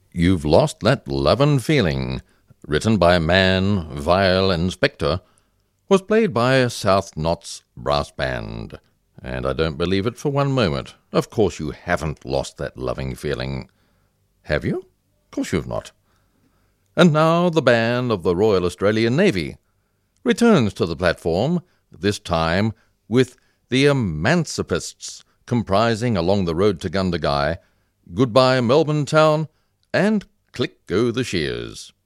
You've Lost That Lovin' Feeling, written by Man, Vile and Spectre, was played by a South Notts brass band. And I don't believe it for one moment. Of course you haven't lost that loving feeling. Have you? Of course you've not. And now the band of the Royal Australian Navy returns to the platform, this time with the Emancipists, comprising Along the Road to Gundagai, Goodbye Melbourne Town, and Click Go the Shears.